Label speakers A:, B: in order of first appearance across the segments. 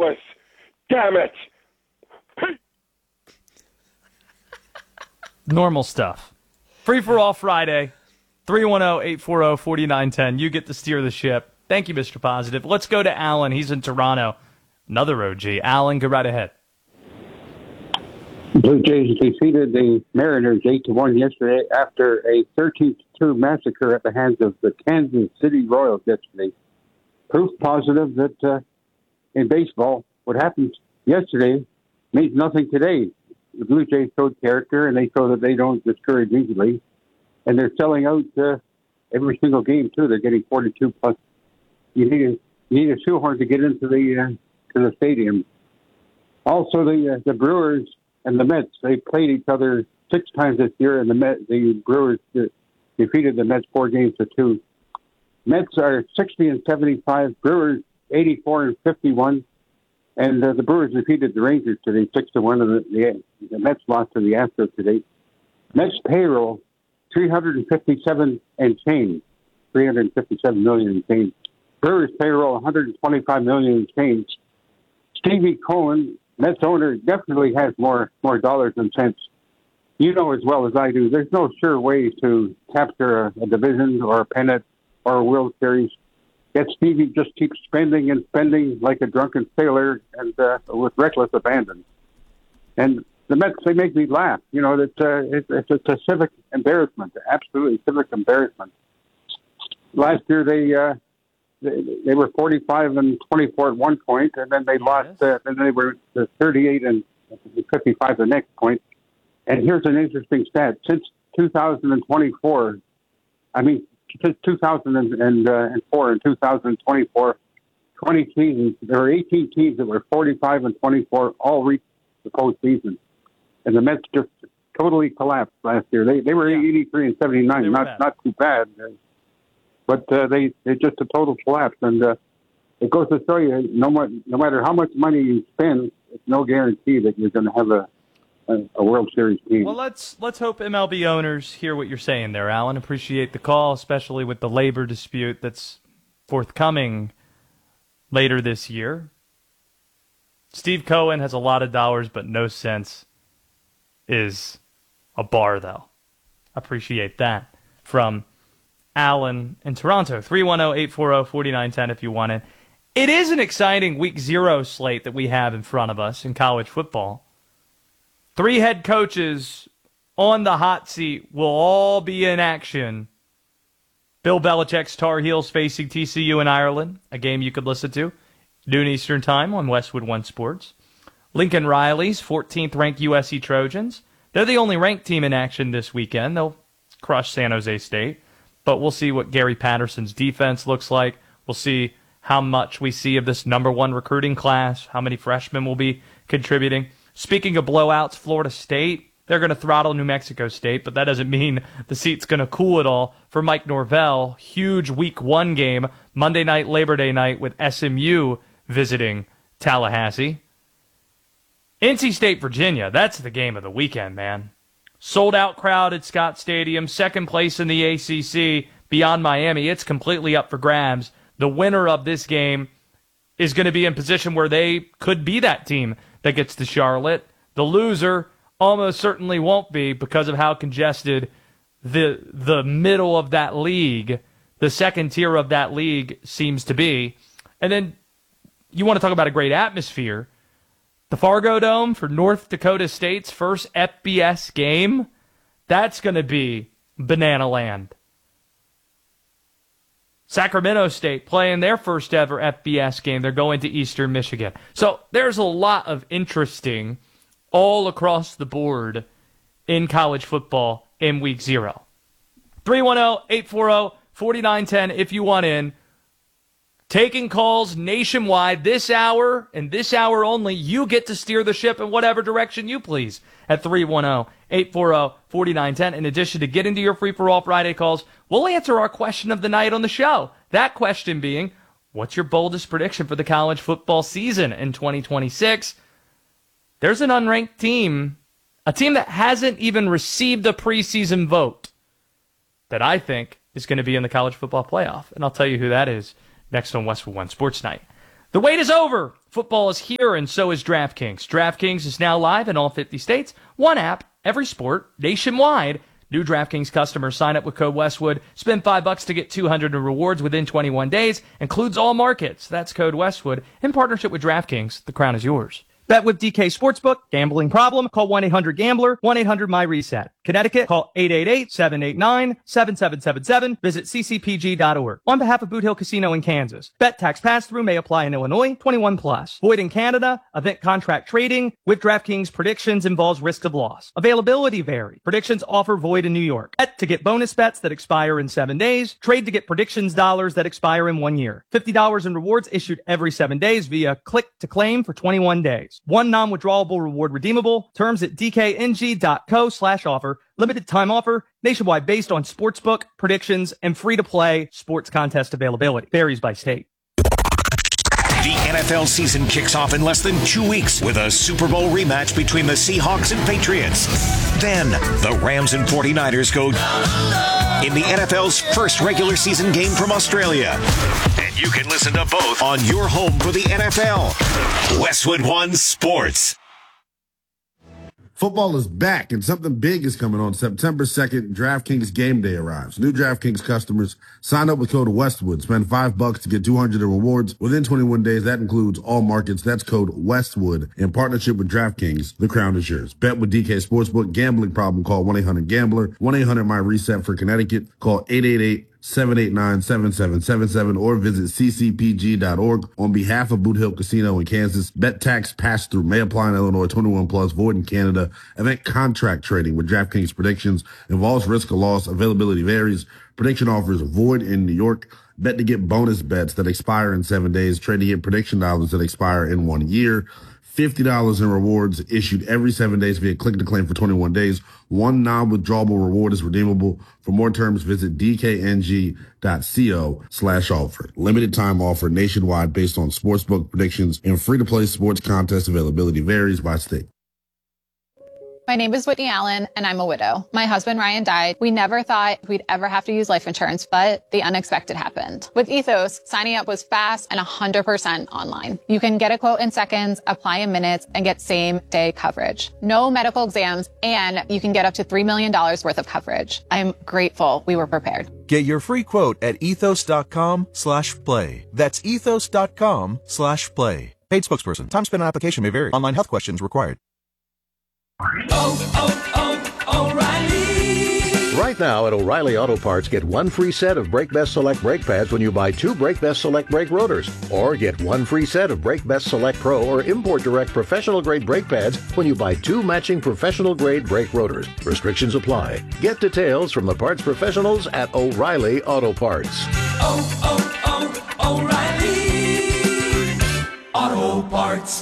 A: Columbus. Damn it.
B: Normal stuff. Free for all Friday. 310-840-4910. You get to steer the ship. Thank you, Mr. Positive. Let's go to Alan. He's in Toronto. Another OG. Alan, go right ahead.
C: Blue Jays defeated the Mariners 8-1 yesterday after a 13-2 massacre at the hands of the Kansas City Royals yesterday. Proof positive that in baseball, what happened yesterday means nothing today. The Blue Jays showed character, and they show that they don't discourage easily. And they're selling out every single game, too. They're getting 42 plus. You need a shoehorn to get into the stadium. Also, the Brewers and the Mets, they played each other 6 times this year, and the Brewers defeated the Mets 4-2. Mets are 60-75, Brewers 84-51, and the Brewers defeated the Rangers today 6-1, and the Mets lost to the Astros today. Mets payroll 357 and change, 357 million and change. Brewers payroll 125 million and change. Stevie Cohen, Mets owner, definitely has more dollars and cents. You know as well as I do, there's no sure way to capture a division or a pennant or a World Series. Yet Stevie just keeps spending and spending like a drunken sailor and with reckless abandon. And the Mets, they make me laugh. You know, it's a civic embarrassment, absolutely civic embarrassment. Last year they were 45-24 at one point, and then they lost. And they were 38-55 the next point. And here's an interesting stat: since 2024, since 2004 and 2024, 20 teams. There were 18 teams that were 45-24, all reached the postseason, and the Mets just totally collapsed last year. They were 83-79, not too bad. But they just a total collapse, and it goes to show you no matter how much money you spend, it's no guarantee that you're going to have a World Series team.
B: Well, let's hope MLB owners hear what you're saying there, Alan. Appreciate the call, especially with the labor dispute that's forthcoming later this year. Steve Cohen has a lot of dollars, but no sense is a bar, though. Appreciate that from Alan in Toronto. 310-840-4910 if you want it. It is an exciting Week 0 slate that we have in front of us in college football. 3 head coaches on the hot seat will all be in action. Bill Belichick's Tar Heels facing TCU in Ireland, a game you could listen to, noon Eastern Time on Westwood One Sports. Lincoln Riley's 14th-ranked USC Trojans. They're the only ranked team in action this weekend. They'll crush San Jose State. But we'll see what Gary Patterson's defense looks like. We'll see how much we see of this number 1 recruiting class, how many freshmen will be contributing. Speaking of blowouts, Florida State, they're going to throttle New Mexico State, but that doesn't mean the seat's going to cool at all for Mike Norvell. Huge Week 1 game, Monday night, Labor Day night, with SMU visiting Tallahassee. NC State, Virginia, that's the game of the weekend, man. Sold-out crowd at Scott Stadium, second place in the ACC beyond Miami. It's completely up for grabs. The winner of this game is going to be in position where they could be that team that gets to Charlotte. The loser almost certainly won't be because of how congested the middle of that league, the second tier of that league seems to be. And then you want to talk about a great atmosphere. The Fargo Dome for North Dakota State's first FBS game, that's going to be Banana Land. Sacramento State playing their first ever FBS game. They're going to Eastern Michigan. So there's a lot of interesting all across the board in college football in Week 0. 310-840-4910 if you want in. Taking calls nationwide this hour, and this hour only. You get to steer the ship in whatever direction you please at 310-840-4910. In addition to getting to your free-for-all Friday calls, we'll answer our question of the night on the show. That question being, what's your boldest prediction for the college football season in 2026? There's an unranked team, a team that hasn't even received a preseason vote, that I think is going to be in the college football playoff. And I'll tell you who that is next on Westwood One Sports Night. The wait is over. Football is here, and so is DraftKings. DraftKings is now live in all 50 states. One app, every sport, nationwide. New DraftKings customers sign up with code Westwood. Spend $5 to get $200 in rewards within 21 days. Includes all markets. That's code Westwood. In partnership with DraftKings, the crown is yours. Bet with DK Sportsbook. Gambling problem? Call 1-800-GAMBLER. 1-800-MY-RESET. Connecticut, call 888-789-7777. Visit ccpg.org. On behalf of Boot Hill Casino in Kansas. Bet tax pass-through may apply in Illinois. 21 plus. Void in Canada. Event contract trading with DraftKings predictions involves risk of loss. Availability vary. Predictions offer void in New York. Bet to get bonus bets that expire in 7 days. Trade to get predictions dollars that expire in 1 year. $50 in rewards issued every 7 days via click to claim for 21 days. One non-withdrawable reward redeemable. Terms at dkng.co/offer. Limited time offer. Nationwide based on sportsbook, predictions, and free-to-play sports contest availability. Varies by state.
A: The NFL season kicks off in less than 2 weeks with a Super Bowl rematch between the Seahawks and Patriots. Then, the Rams and 49ers go in the NFL's first regular season game from Australia. And you can listen to both on your home for the NFL. Westwood One Sports.
D: Football is back, and something big is coming on September 2nd. DraftKings Game Day arrives. New DraftKings customers sign up with code Westwood. Spend $5 to get $200 in rewards within 21 days. That includes all markets. That's code Westwood. In partnership with DraftKings, the crown is yours. Bet with DK Sportsbook. Gambling problem? Call 1-800-GAMBLER. 1-800-MY-RESET for Connecticut. Call 888-789-7777 or visit ccpg.org. On behalf of Boot Hill Casino in Kansas, bet tax pass-through may apply in Illinois. 21 plus, void in Canada. Event contract trading with DraftKings predictions involves risk of loss. Availability varies. Prediction offers void in New York. Bet to get bonus bets that expire in 7 days. Trade to get prediction dollars that expire in 1 year. $50 in rewards issued every 7 days via click to claim for 21 days. One non-withdrawable reward is redeemable. For more terms, visit dkng.co/offer. Limited time offer nationwide based on sportsbook predictions and free-to-play sports contest availability varies by state.
E: My name is Whitney Allen, and I'm a widow. My husband, Ryan, died. We never thought we'd ever have to use life insurance, but the unexpected happened. With Ethos, signing up was fast and 100% online. You can get a quote in seconds, apply in minutes, and get same-day coverage. No medical exams, and you can get up to $3 million worth of coverage. I'm grateful we were prepared.
F: Get your free quote at ethos.com/play. That's ethos.com/play. Paid spokesperson. Time spent on application may vary. Online health questions required.
G: O'Reilly. Right now at O'Reilly Auto Parts, get one free set of Brake Best Select brake pads when you buy 2 Brake Best Select brake rotors. Or get one free set of Brake Best Select Pro or Import Direct professional grade brake pads when you buy 2 matching professional grade brake rotors. Restrictions apply. Get details from the parts professionals at O'Reilly Auto Parts.
H: O'Reilly Auto Parts.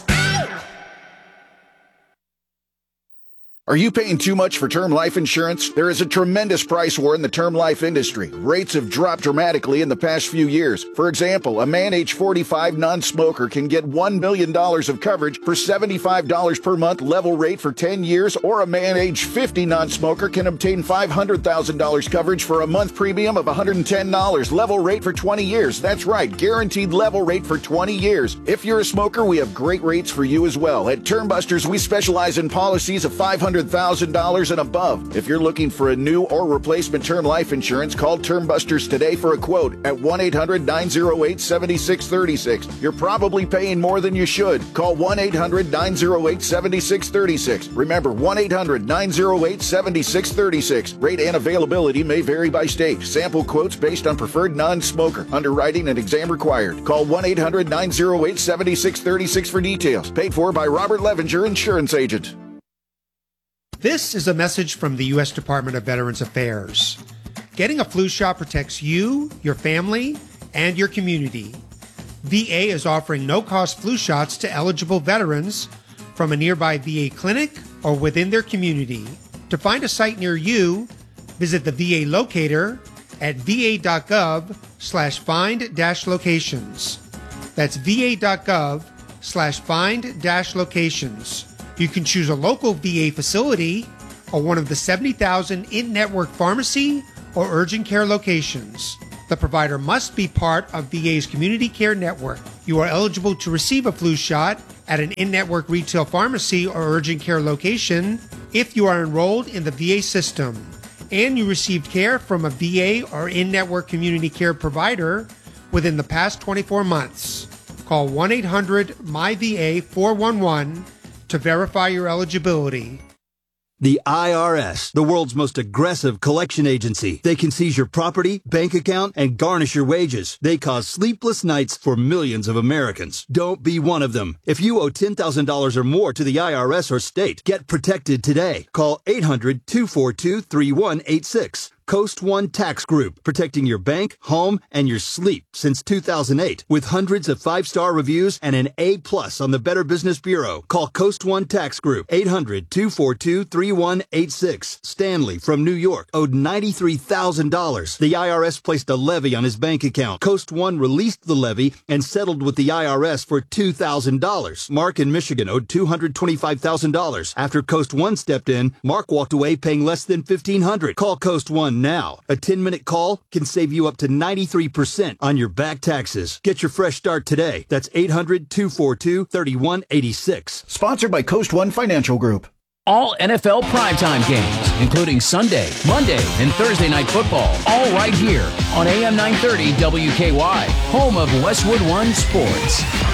I: Are you paying too much for term life insurance? There is a tremendous price war in the term life industry. Rates have dropped dramatically in the past few years. For example, a man age 45 non-smoker can get $1 million of coverage for $75 per month level rate for 10 years, or a man age 50 non-smoker can obtain $500,000 coverage for a month premium of $110 level rate for 20 years. That's right, guaranteed level rate for 20 years. If you're a smoker, we have great rates for you as well. At Termbusters, we specialize in policies of $500,000 and above. If you're looking for a new or replacement term life insurance, call Termbusters today for a quote at 1-800-908-7636. You're probably paying more than you should. Call 1-800-908-7636. Remember, 1-800-908-7636. Rate and availability may vary by state. Sample quotes based on preferred non-smoker. Underwriting and exam required. Call 1-800-908-7636 for details. Paid for by Robert Levinger, Insurance Agent.
J: This is a message from the U.S. Department of Veterans Affairs. Getting a flu shot protects you, your family, and your community. VA is offering no-cost flu shots to eligible veterans from a nearby VA clinic or within their community. To find a site near you, visit the VA locator at va.gov/find-locations. That's va.gov/find-locations. You can choose a local VA facility or one of the 70,000 in-network pharmacy or urgent care locations. The provider must be part of VA's community care network. You are eligible to receive a flu shot at an in-network retail pharmacy or urgent care location if you are enrolled in the VA system and you received care from a VA or in-network community care provider within the past 24 months. Call 1-800-MyVA-411 to verify your eligibility.
K: The IRS, the world's most aggressive collection agency. They can seize your property, bank account, and garnish your wages. They cause sleepless nights for millions of Americans. Don't be one of them. If you owe $10,000 or more to the IRS or state, get protected today. Call 800-242-3186. Coast One Tax Group, protecting your bank, home, and your sleep since 2008. With hundreds of 5-star reviews and an A+ on the Better Business Bureau. Call Coast One Tax Group, 800-242-3186. Stanley from New York owed $93,000. The IRS placed a levy on his bank account. Coast One released the levy and settled with the IRS for $2,000. Mark in Michigan owed $225,000. After Coast One stepped in, Mark walked away paying less than $1,500. Call Coast One now. A 10-minute call can save you up to 93% on your back taxes. Get your fresh start today. That's 800-242-3186.
L: Sponsored by Coast One Financial Group.
M: All NFL primetime games, including Sunday, Monday, and Thursday night football, all right here on AM 930 WKY, home of Westwood One Sports.